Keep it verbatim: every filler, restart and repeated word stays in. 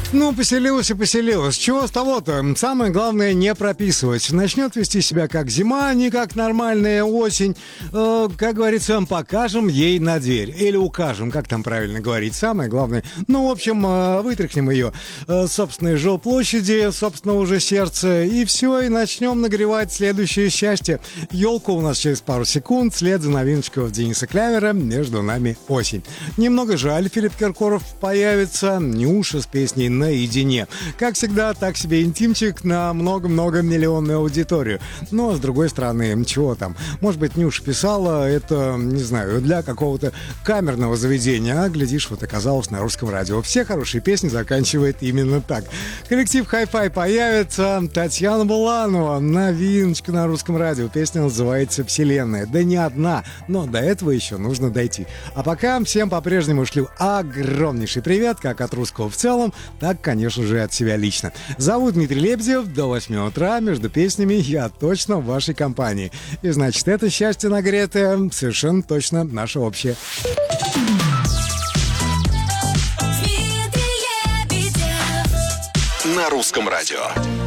Ну, поселилась и поселилась. Чего с того-то? Самое главное не прописывать. Начнет вести себя как зима, не как нормальная осень. Э, как говорится, покажем ей на дверь. Или укажем, как там правильно говорить. Самое главное. Ну, в общем, э, вытряхнем ее э, с собственной жилплощади, собственно, уже сердце. И все, и начнем нагревать следующее счастье. Елка у нас через пару секунд. След за новиночкой от Дениса Клявера. Между нами осень. Немного жаль, Филипп Киркоров появится. Нюша с песней «Наедине». Как всегда, так себе интимчик на много-много миллионную аудиторию. Но, с другой стороны, чего там? Может быть, Нюша писала это, не знаю, для какого-то камерного заведения, а, глядишь, вот оказалось на русском радио. Все хорошие песни заканчивает именно так. Коллектив Hi-Fi появится. Татьяна Буланова, новиночка на русском радио. Песня называется «Вселенная». Да не одна, но до этого еще нужно дойти. А пока всем по-прежнему шлю огромнейший привет, как от русского в целом, так, конечно же, от себя лично. Зовут Дмитрий Лебедев. До восьми утра между песнями я точно в вашей компании. И значит, это счастье нагретое совершенно точно наше общее. На русском радио.